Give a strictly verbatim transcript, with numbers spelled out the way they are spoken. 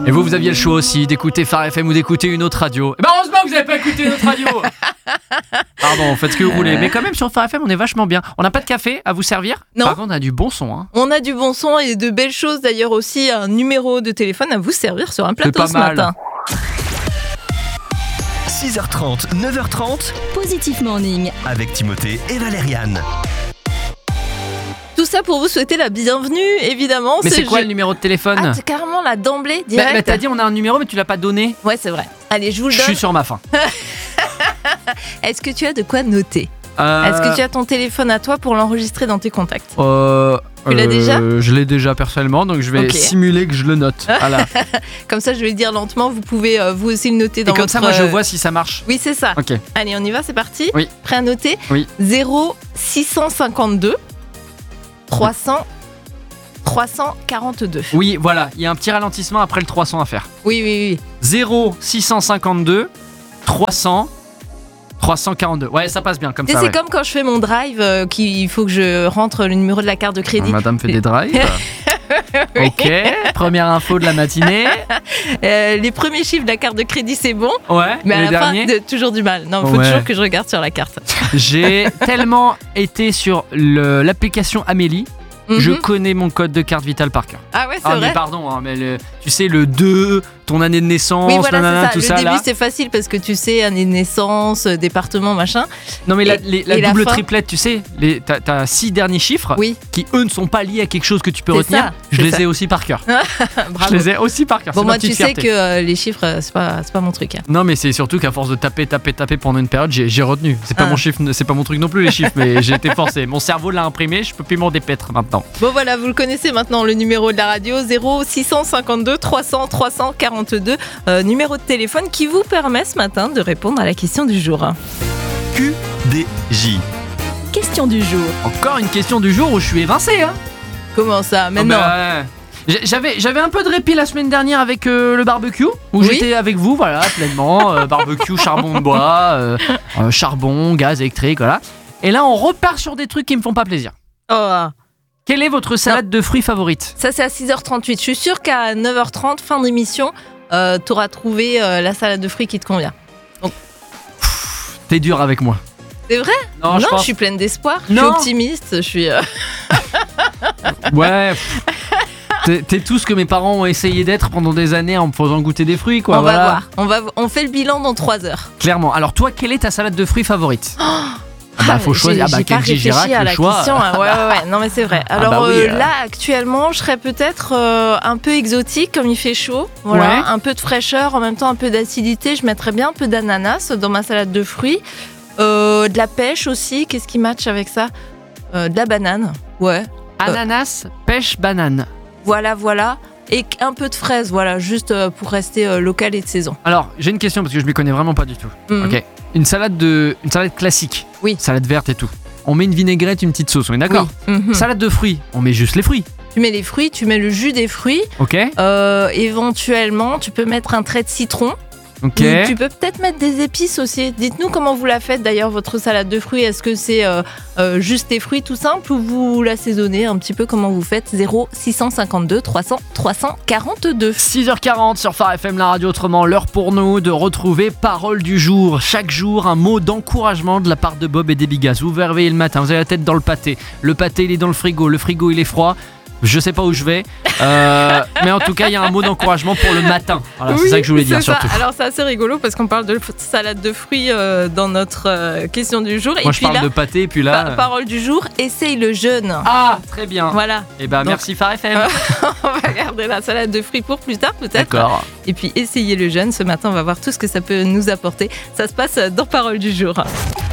Et vous, vous aviez le choix aussi d'écouter Phare F M ou d'écouter une autre radio. Et ben heureusement que vous n'avez pas écouté une autre radio. Pardon, faites ce que vous voulez. Mais quand même, sur Phare F M, on est vachement bien. On n'a pas de café à vous servir. Non. Par contre, on a du bon son. Hein. On a du bon son et de belles choses. D'ailleurs aussi, un numéro de téléphone à vous servir sur un plateau pas ce mal. matin. six heures trente, neuf heures trente, Positif Morning. avec Timothée et Valériane. Tout ça pour vous souhaiter la bienvenue, évidemment. Mais c'est quoi je... le numéro de téléphone? Ah, c'est carrément là d'emblée, bah, direct. bah, T'as dit on a un numéro, mais tu l'as pas donné. Ouais, c'est vrai. Allez, je vous le Je donne. suis sur ma faim. Est-ce que tu as de quoi noter? Euh... Est-ce que tu as ton téléphone à toi pour l'enregistrer dans tes contacts? Euh, Tu l'as euh, déjà? Je l'ai déjà personnellement, donc je vais Ok. simuler que je le note. Voilà. Comme ça, je vais le dire lentement. Vous pouvez euh, vous aussi le noter dans Et comme votre... ça, moi, je euh, vois si ça marche. Oui, c'est ça. Ok. Allez, on y va, c'est parti. Oui. Prêt à noter? Oui. zéro six cent cinquante-deux trois cents trois cent quarante-deux. Oui, voilà. Il y a un petit ralentissement après le trois cents à faire. Oui, oui, oui. zéro six cent cinquante-deux trois cents trois cent quarante-deux. Ouais, ça passe bien comme Tu sais, ça. c'est Ouais. comme quand je fais mon drive, euh, qu'il il faut que je rentre le numéro de la carte de crédit. Madame fait des drives. Ok. Première info de la matinée. Euh, les premiers chiffres de la carte de crédit, c'est bon. Ouais. Mais à les la derniers. fin, de- toujours du mal. Non, il faut Ouais. toujours que je regarde sur la carte. J'ai tellement été sur le- l'application Amélie. Je Mhm. connais mon code de carte vitale par cœur. Ah ouais, c'est Ah vrai. mais pardon, hein, mais le- tu sais le deux, ton année de naissance, Oui, voilà, nanana, c'est tout ça. ça Le début, là. c'est facile parce que tu sais, année de naissance, euh, département, machin. Non mais la, Et- les- la et la double fin triplette, tu sais, les- t'as t'as six derniers chiffres Oui, qui eux ne sont pas liés à quelque chose que tu peux C'est retenir. ça, je c'est les ça. ai aussi par cœur. bravo. Je les ai aussi par cœur. Bon, c'est ma moi, tu petite sais fierté. que euh, les chiffres, euh, c'est pas, c'est pas mon truc. hein. Non mais c'est surtout qu'à force de taper, taper, taper pendant une période, j'ai j'ai retenu. C'est pas Ah. mon chiffre, c'est pas mon truc non plus les chiffres, mais j'ai été forcé. Mon cerveau l'a imprimé, je peux plus m'en dépêtre maintenant. Bon, voilà, vous le connaissez maintenant, le numéro de la radio, zéro six cent cinquante-deux trois cents trois cent quarante-deux. Euh, numéro de téléphone qui vous permet ce matin de répondre à la question du jour. Q D J. Question du jour. Encore une question du jour où je suis évincé. Hein. Comment ça? Maintenant Oh, bah, ouais. J'avais, j'avais un peu de répit la semaine dernière avec euh, le barbecue, où Oui. j'étais avec vous, voilà, pleinement. euh, barbecue, charbon de bois, euh, euh, charbon, gaz électrique, voilà. Et là, on repart sur des trucs qui me font pas plaisir. Oh, Quelle est votre salade de fruits favorite? ça, c'est à six heures trente-huit. Je suis sûre qu'à neuf heures trente, fin d'émission, euh, t'auras trouvé euh, la salade de fruits qui te convient. T'es dur avec moi. C'est vrai? Non, Non, je je, pense. suis pleine d'espoir. Je suis Non. optimiste. Je suis. euh, Ouais. pff. T'es, t'es tout ce que mes parents ont essayé d'être pendant des années en me faisant goûter des fruits, quoi. on voilà. va voir. On, va, on fait le bilan dans trois heures. Clairement. Alors, toi, quelle est ta salade de fruits favorite? Ah bah, faut J'ai- choisir. Ah bah, j'ai pas Kenji réfléchi Girac, à le la choix. question. hein. Ouais, ouais, ouais. Non, mais c'est vrai. Ah Alors bah oui, euh, euh. là, actuellement, je serais peut-être euh, un peu exotique, comme il fait chaud. Voilà, Ouais. un peu de fraîcheur, en même temps un peu d'acidité. Je mettrais bien un peu d'ananas dans ma salade de fruits. Euh, de la pêche aussi. Qu'est-ce qui match avec ça? Euh, De la banane. Ouais. Ananas, pêche, banane. Voilà, voilà. Et un peu de fraise, voilà, juste euh, pour rester euh, local et de saison. Alors, j'ai une question parce que je m'y connais vraiment pas du tout. Mhm. Ok. Une salade de, une salade classique. Oui. Salade verte et tout. On met une vinaigrette, une petite sauce. On est d'accord? Oui. Mhm. Salade de fruits. On met juste les fruits. Tu mets les fruits, tu mets le jus des fruits. Ok. Euh, éventuellement, tu peux mettre un trait de citron. Ok. Ou tu peux peut-être mettre des épices aussi. Dites-nous comment vous la faites d'ailleurs, votre salade de fruits. Est-ce que c'est euh, euh, juste des fruits tout simple ou vous l'assaisonnez un petit peu? Comment vous faites? Zéro six cent cinquante-deux trois cents trois cent quarante-deux. six heures quarante sur Phare F M, la radio autrement. L'heure pour nous de retrouver Parole du jour. Chaque jour, un mot d'encouragement de la part de Bob et des Bigas. Vous vous réveillez le matin, vous avez la tête dans le pâté. Le pâté, il est dans le frigo. Le frigo, il est froid. Je sais pas où je vais. Euh, mais en tout cas, il y a un mot d'encouragement pour le matin. Voilà, c'est Oui, ça que je voulais dire c'est ça. surtout. Alors c'est assez rigolo parce qu'on parle de f- salade de fruits euh, dans notre euh, question du jour. Moi, et je puis parle là, de pâté, et puis là. pa- parole du jour, essaye le jeûne. Ah, très bien. Voilà. Et ben, Donc- merci Phare F M. On va garder la salade de fruits pour plus tard peut-être. D'accord. Et puis essayez le jeûne. Ce matin, on va voir tout ce que ça peut nous apporter. Ça se passe dans Parole du jour.